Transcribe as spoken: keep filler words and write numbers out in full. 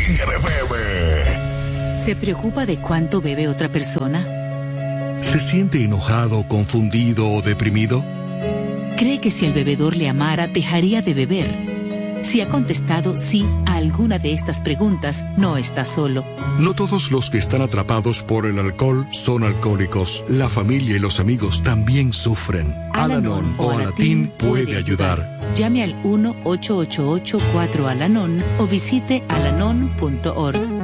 Kinger F M. ¿Se preocupa de cuánto bebe otra persona? ¿Se siente enojado, confundido o deprimido? ¿Cree que si el bebedor le amara, dejaría de beber? Si ha contestado sí a alguna de estas preguntas, no está solo. No todos los que están atrapados por el alcohol son alcohólicos. La familia y los amigos también sufren. Al-Anon o Alatín puede ayudar. Llame al uno ocho ocho ocho cuatro Al-Anon o visite alanon punto org.